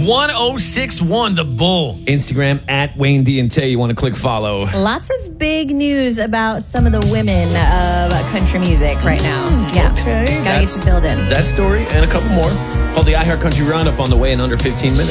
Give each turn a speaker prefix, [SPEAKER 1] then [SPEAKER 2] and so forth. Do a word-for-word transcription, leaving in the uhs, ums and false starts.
[SPEAKER 1] one oh six one, The Bull.
[SPEAKER 2] Instagram at Wayne D and Tay. You want to click follow.
[SPEAKER 3] Lots of big news about some of the women of country music right now.
[SPEAKER 2] Mm,
[SPEAKER 3] yeah.
[SPEAKER 2] Okay.
[SPEAKER 3] Gotta get you filled in.
[SPEAKER 2] That story and a couple more. Called the iHeart Country Roundup on the way in under fifteen minutes.